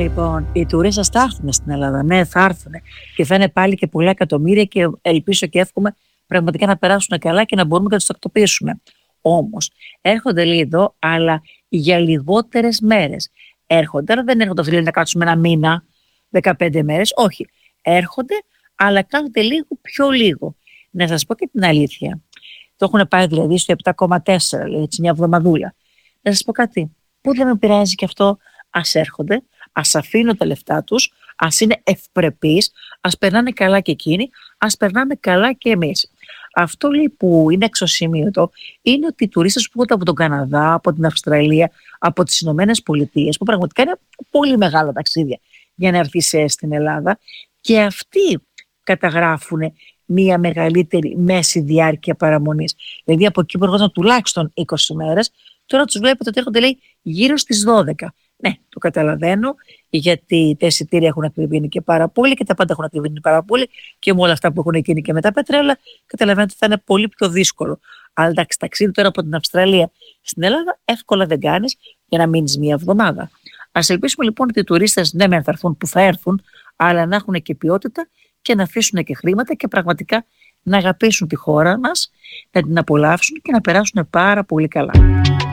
Λοιπόν, οι τουρίστες θα έρθουν στην Ελλάδα. Ναι, θα έρθουν. Και θα είναι πάλι και πολλά εκατομμύρια και ελπίζω και εύχομαι πραγματικά να περάσουν καλά και να μπορούμε να τους τακτοποιήσουμε. Όμως, έρχονται λίγοι εδώ, αλλά για λιγότερες μέρες. Έρχονται, αλλά δεν έρχονται αυτοί να κάτσουμε ένα μήνα, 15 μέρες. Όχι. Έρχονται, αλλά κάθονται λίγο πιο λίγο. Να σας πω και την αλήθεια. Το έχουν πάει δηλαδή στο 7,4, έτσι, μια εβδομαδούλα. Να σας πω κάτι. Πού δεν με πειράζει και αυτό. Ας έρχονται, ας αφήνουν τα λεφτά τους, ας είναι ευπρεπείς, ας περνάνε καλά και εκείνοι, ας περνάμε καλά και εμείς. Αυτό λέει που είναι εξωσημείωτο είναι ότι οι τουρίστες που έρχονται από τον Καναδά, από την Αυστραλία, από τις Ηνωμένες Πολιτείες, που πραγματικά είναι πολύ μεγάλα ταξίδια για να έρθει στην Ελλάδα, και αυτοί καταγράφουν μία μεγαλύτερη μέση διάρκεια παραμονής. Δηλαδή από εκεί που έρχονταν τουλάχιστον 20 μέρες, τώρα τους βλέπετε ότι έρχονται, λέει, γύρω στις 12. Ναι, το καταλαβαίνω, γιατί τα εισιτήρια έχουν ακριβήνει και πάρα πολύ και τα πάντα έχουν ακριβήνει πάρα πολύ και με όλα αυτά που έχουν γίνει και με τα πετρέλα, καταλαβαίνετε ότι θα είναι πολύ πιο δύσκολο. Αλλά εντάξει, ταξίδι τώρα από την Αυστραλία στην Ελλάδα εύκολα δεν κάνεις για να μείνεις μία εβδομάδα. Ας ελπίσουμε λοιπόν ότι οι τουρίστες ναι μεν θα έρθουν που θα έρθουν, αλλά να έχουν και ποιότητα και να αφήσουν και χρήματα και πραγματικά να αγαπήσουν τη χώρα μας, να την απολαύσουν και να περάσουν πάρα πολύ καλά.